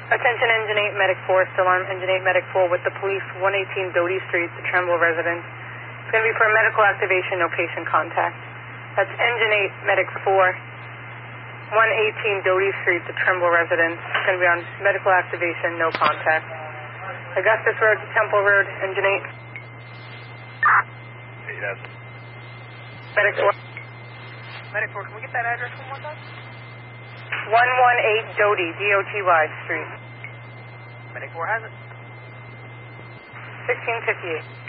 Attention Engine 8, Medic 4, still on Engine 8, Medic 4 with the police, 118 Doty Street, the Trumbull residence. It's going to be for medical activation, no patient contact. That's Engine 8, Medic 4, 118 Doty Street, the Trumbull residence. It's going to be on medical activation, no contact. Augustus Road to Temple Road, Engine 8. Yes. Medic 4. Medic 4, can we get that address one more time? 118 Doty, D-O-T-Y Street. Medic 4 has it. 1658.